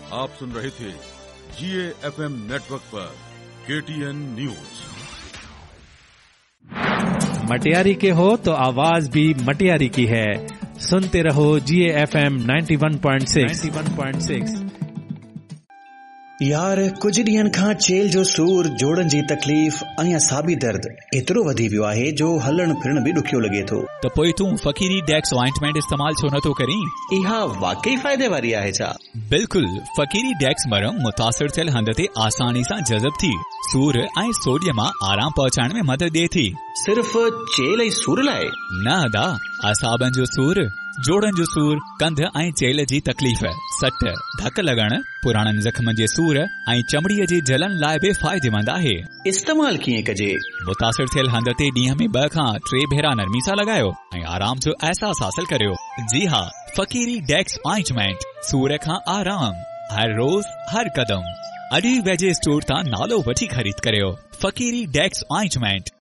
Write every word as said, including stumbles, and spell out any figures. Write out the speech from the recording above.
आप सुन रहे थे जीए FM network पर केटीएन न्यूज। मटियारी के हो तो आवाज भी मटियारी की है। सुनते रहो जीए FM ninety one point six. यार कुछ ॾींहनि खां चेल जो सूर, जोड़नि जी तकलीफ़ ऐं असाबी दर्द एतिरो वधी वियो आहे जो हलण फिरण बि ॾुखियो लॻे थो। त पोइ तूं फकीरी डेक्स ऑइंटमेंट इस्तेमाल छो नथो करीं? इहा वाकई फ़ाइदे वारी आहे छा? बिल्कुलु। फकीरी डेक्स मरम मुतासिर थियल हंध ते आसानी सां जज़ब थी सूर ऐं सोडियम मां आराम पहुचाइण में मदद ॾिए थी। सिर्फ़ चेल ऐं सूर लाइ? न अदा, असाबनि जो सूर, जोड़नि जो सूर, कंध ऐं चेल जी तकलीफ़, सट, धक लॻण, पुराणनि ज़ख़्मनि जे सूर ऐं चमड़ीअ जी जलन लाइ बि फ़ाइदेमंद आहे। इस्तेमाल कीअं कजे? मुतासिर थियल हंध ते ॾींहं में ॿ खां टे भेरा नरमी सां लॻायो ऐं आराम जो अहसास हासिल करियो। जी हा, फकीरी डेक्स ऑइंटमेंट, सूर खां आराम, हर रोज़ हर कदम। अॼु ई वेझे स्टोर तां नालो वठी ख़रीद करियो। फकीरी डेक्स ऑइंटमेंट।